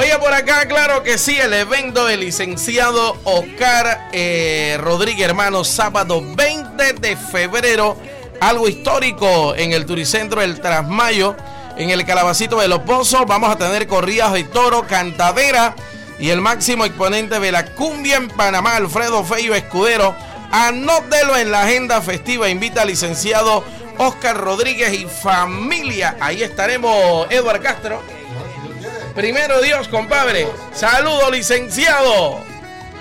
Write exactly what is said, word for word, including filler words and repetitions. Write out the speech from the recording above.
Oye, por acá, claro que sí, el evento del licenciado Oscar eh, Rodríguez, hermano, sábado veinte de febrero, algo histórico en el Turicentro del Trasmayo, en el Calabacito de los Pozos. Vamos a tener corridas de toro, cantadera y el máximo exponente de la cumbia en Panamá, Alfredo Feyo Escudero. Anótelo en la agenda festiva. Invita al licenciado Oscar Rodríguez y familia. Ahí estaremos, Eduardo Castro. Primero Dios, compadre. Saludos, licenciado.